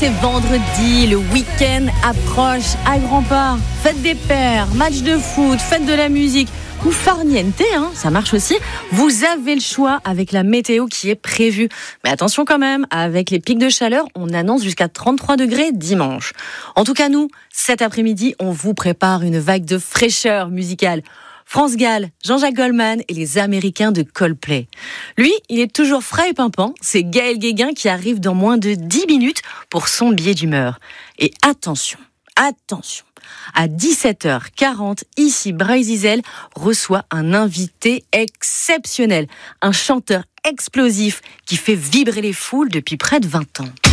c'est vendredi, le week-end approche à grands pas. Fête des pères, match de foot, fête de la musique ou farniente, ça marche aussi. Vous avez le choix avec la météo qui est prévue. Mais attention quand même, avec les pics de chaleur, on annonce jusqu'à 33 degrés dimanche. En tout cas, nous, cet après-midi, on vous prépare une vague de fraîcheur musicale. France Gall, Jean-Jacques Goldman et les Américains de Coldplay. Lui, il est toujours frais et pimpant. C'est Gaël Guéguin qui arrive dans moins de 10 minutes pour son billet d'humeur. Et attention, à 17h40, ici, Breizizel reçoit un invité exceptionnel. Un chanteur explosif qui fait vibrer les foules depuis près de 20 ans.